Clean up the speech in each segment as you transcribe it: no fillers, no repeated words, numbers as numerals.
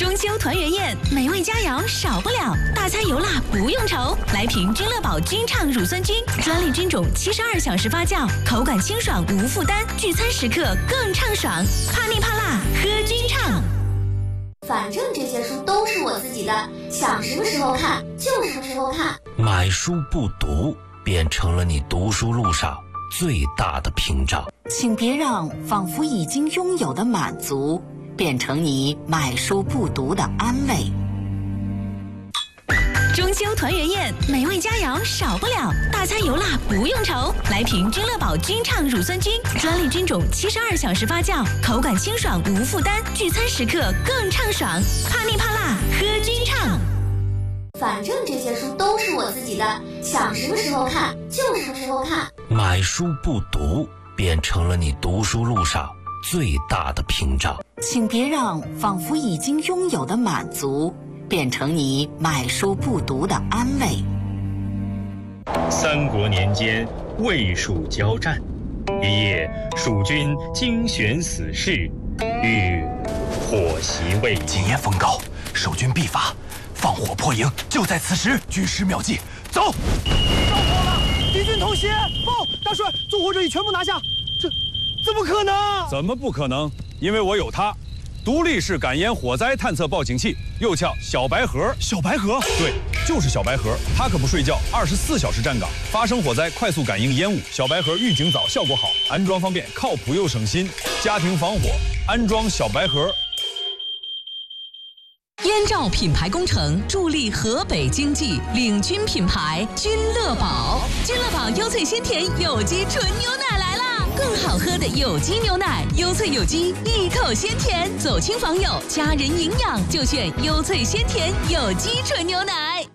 中秋团圆宴，美味佳肴少不了，大餐油辣不用愁。来瓶君乐宝君畅乳酸菌，专利菌种，72小时发酵，口感清爽无负担，聚餐时刻更畅爽。怕腻怕辣，喝君畅。 反正这些书都是我自己的，想什么时候看就什么时候看。 买书不读，变成了你读书路上最大的屏障。 请别让仿佛已经拥有的满足变成你买书不读的安慰。 中秋团圆宴，美味佳肴少不了，大餐油辣不用愁。来瓶君乐宝君畅乳酸菌，专利菌种，72小时发酵，口感清爽无负担，聚餐时刻更畅爽。怕腻怕辣，喝君畅。 反正这些书都是我自己的，想什么时候看就什么时候看。 买书不读，变成了你读书路上最大的屏障。 请别让仿佛已经拥有的满足变成你买书不读的安慰。 三国年间，魏蜀交战，一夜，蜀军精选死士，欲火袭魏。 今夜风高，守军必发，放火破营，就在此时。军师妙计，走！ 着火了！敌军偷袭！报，大帅，纵火者已全部拿下。这怎么可能？ 怎么不可能？因为我有它。独立式感烟火灾探测报警器，又叫小白盒。 小白盒？ 对，就是小白盒。它可不睡觉，24小时站岗，发生火灾快速感应烟雾。小白盒预警早，效果好，安装方便，靠谱又省心。家庭防火，安装小白盒。 燕赵品牌工程助力河北经济，领军品牌君乐宝。君乐宝优萃鲜甜有机纯牛奶来啦！更好喝的有机牛奶，优萃有机，一口鲜甜。走亲访友，家人营养就选优萃鲜甜有机纯牛奶。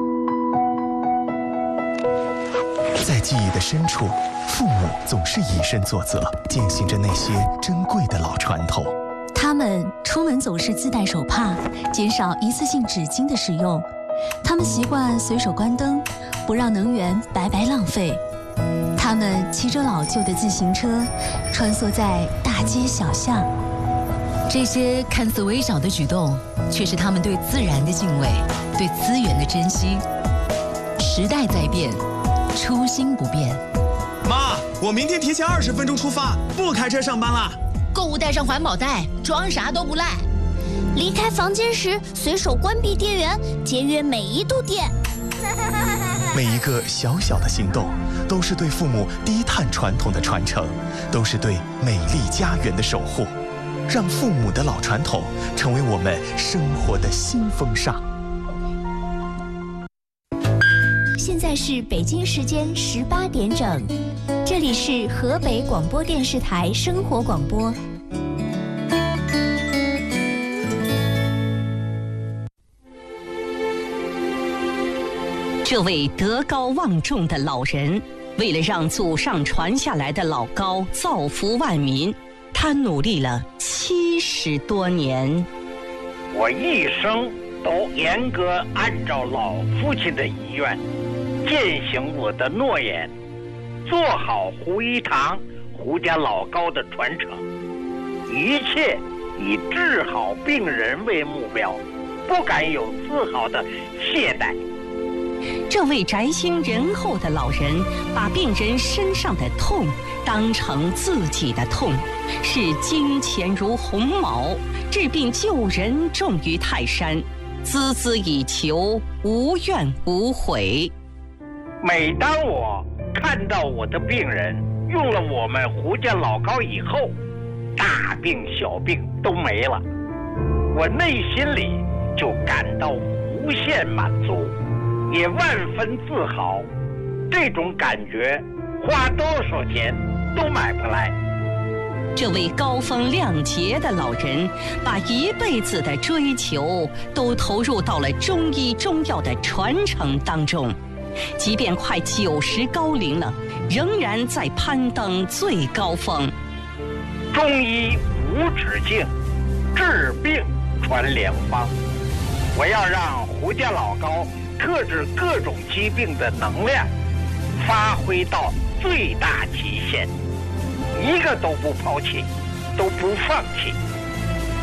在记忆的深处，父母总是以身作则，践行着那些珍贵的老传统。 他们出门总是自带手帕，减少一次性纸巾的使用。他们习惯随手关灯，不让能源白白浪费。他们骑着老旧的自行车，穿梭在大街小巷。这些看似微小的举动，却是他们对自然的敬畏，对资源的珍惜。时代在变，初心不变。 妈，我明天提前20分钟出发，不开车上班啦。 购物带上环保袋，装啥都不赖。 离开房间时，随手关闭电源，节约每一度电。 每一个小小的行动，都是对父母低碳传统的传承，都是对美丽家园的守护。让父母的老传统成为我们生活的新风尚。 现在是北京时间18点整，这里是河北广播电视台生活广播。 这位德高望重的老人，为了让祖上传下来的老高造福万民，他努力了70多年。 我一生都严格按照老父亲的遗愿，践行我的诺言，做好胡一堂、胡家老高的传承，一切以治好病人为目标，不敢有丝毫的懈怠。 这位宅心仁厚的老人，把病人身上的痛当成自己的痛，视金钱如鸿毛，治病救人重于泰山，孜孜以求，无怨无悔。 每当我看到我的病人用了我们胡家老高以后，大病小病都没了，我内心里就感到无限满足，也万分自豪。这种感觉花多少钱都买不来。 这位高风亮节的老人，把一辈子的追求都投入到了中医中药的传承当中，即便快90高龄了，仍然在攀登最高峰。 中医无止境，治病传良方。我要让胡家老高克制各种疾病的能量发挥到最大极限，一个都不抛弃，都不放弃。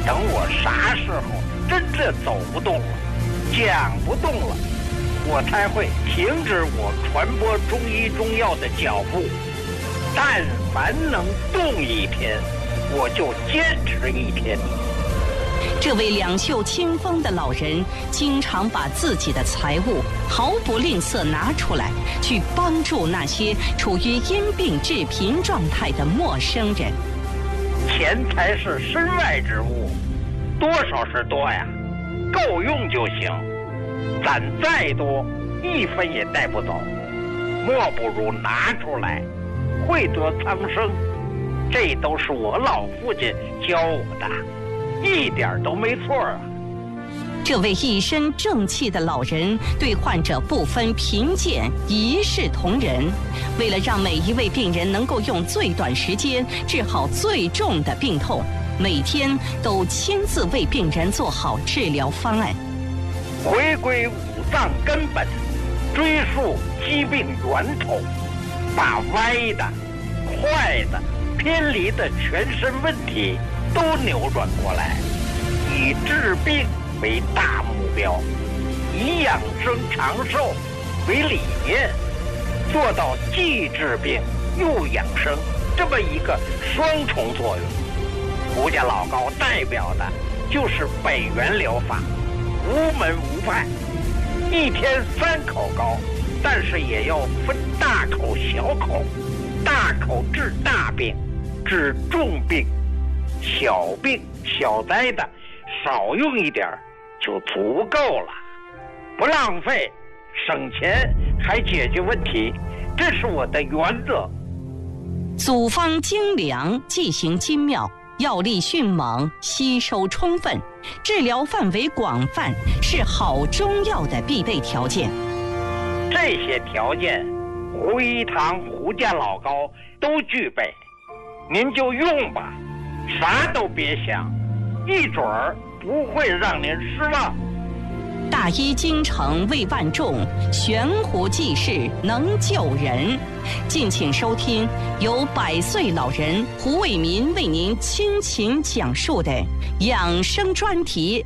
等我啥时候真正走不动了，讲不动了，我才会停止我传播中医中药的脚步。但凡能动一天，我就坚持一天。 这位两袖清风的老人，经常把自己的财物毫不吝啬拿出来，去帮助那些处于因病致贫状态的陌生人。 钱财是身外之物，多少是多呀，够用就行。攒再多，一分也带不走，莫不如拿出来，惠得苍生。这都是我老父亲教我的，一点都没错啊。 这位一身正气的老人对患者不分贫贱，一视同仁。为了让每一位病人能够用最短时间治好最重的病痛，每天都亲自为病人做好治疗方案。 回归五脏根本，追溯疾病源头，把歪的、坏的、偏离的全身问题都扭转过来，以治病为大目标，以养生长寿为理念，做到既治病又养生这么一个双重作用。胡家老高代表的就是北元疗法，无门无派，一天3口高，但是也要分大口小口，大口治大病，治重病，小病小灾的少用一点就足够了，不浪费，省钱还解决问题，这是我的原则。 组方精良，剂型精妙，药力迅猛，吸收充分，治疗范围广泛，是好中药的必备条件。 这些条件，胡一堂、胡家老高都具备，您就用吧，啥都别想，一准儿不会让您失望。 大医精诚为万众，悬壶济世能救人。敬请收听由100岁老人胡伟民为您倾情讲述的养生专题。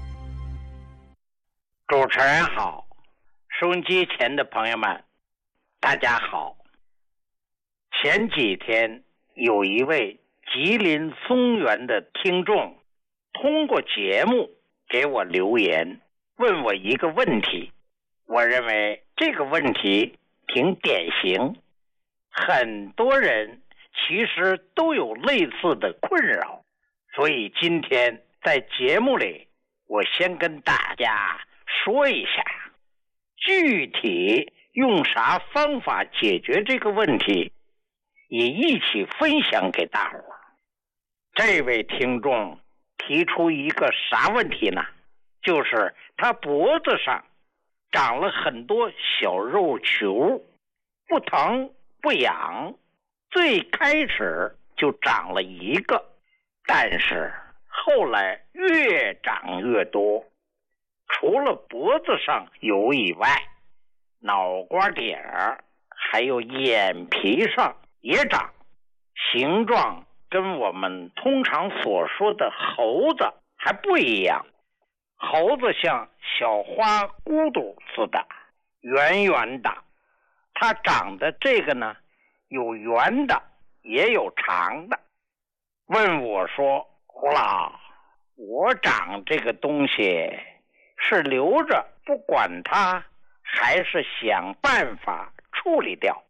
主持人好，收音机前的朋友们，大家好。前几天有一位吉林松原的听众通过节目给我留言，问我一个问题，我认为这个问题挺典型，很多人其实都有类似的困扰，所以今天在节目里，我先跟大家说一下，具体用啥方法解决这个问题，也一起分享给大伙儿。这位听众提出一个啥问题呢？就是他脖子上长了很多小肉球，不疼不痒，最开始就长了一个，但是后来越长越多，除了脖子上有以外，脑瓜顶儿还有眼皮上也长，形状跟我们通常所说的猴子还不一样。猴子像小花骨朵似的，圆圆的，它长的这个呢，有圆的也有长的。问我说，胡老，我长这个东西是留着不管它，还是想办法处理掉？